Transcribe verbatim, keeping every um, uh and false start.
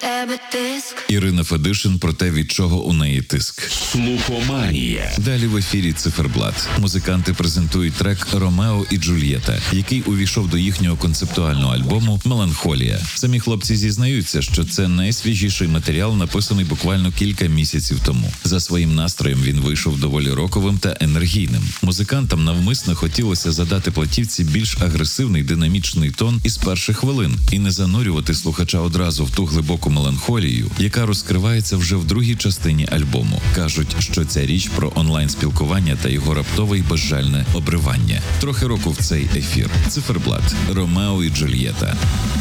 тебе тиск. Ірина Федишин про те, від чого у неї тиск. Слухоманія. Далі в ефірі «Циферблат». Музиканти презентують трек «Ромео і Джульєта», який увійшов до їхнього концептуального альбому «Меланхолія». Самі хлопці зізнаються, що це найсвіжіший матеріал, написаний буквально кілька місяців тому. За своїм настроєм він вийшов доволі роковим та енергійним. Музикантам навмисно хотілося задати платівці більш агресивний динамічний тон із перших хвилин і не занурювати слухача одразу в ту глибоку меланхолію, яка розкривається вже в другій частині альбому. Кажуть, що ця річ про онлайн-спілкування та його раптове й безжальне обривання. Трохи року в цей ефір. «Циферблат», «Ромео і Джульєта».